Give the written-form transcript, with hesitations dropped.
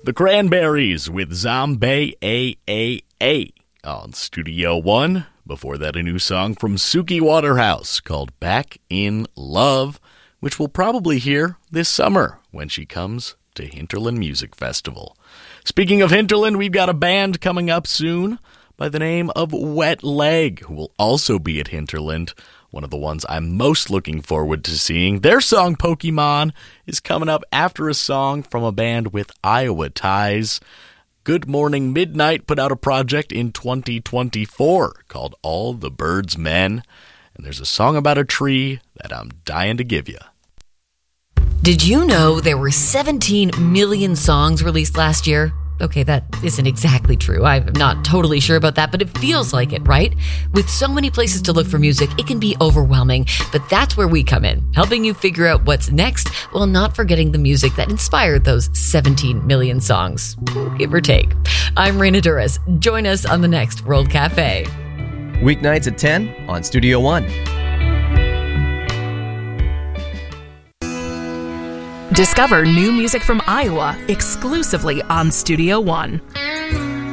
The Cranberries with Zombie AAA on Studio One. Before that, a new song from Suki Waterhouse called Back in Love, which we'll probably hear this summer when she comes to Hinterland Music Festival. Speaking of Hinterland, we've got a band coming up soon by the name of Wet Leg, who will also be at Hinterland. One of the ones I'm most looking forward to seeing. Their song, Pokemon, is coming up after a song from a band with Iowa ties. Good Morning Midnight put out a project in 2024 called All the Birds Men. And there's a song about a tree that I'm dying to give you. Did you know there were 17 million songs released last year? Okay, that isn't exactly true. I'm not totally sure about that, but it feels like it, right? With so many places to look for music, it can be overwhelming, but that's where we come in, helping you figure out what's next while not forgetting the music that inspired those 17 million songs, give or take. I'm Raina Duras. Join us on the next World Cafe. Weeknights at 10 on Studio One. Discover new music from Iowa exclusively on Studio One.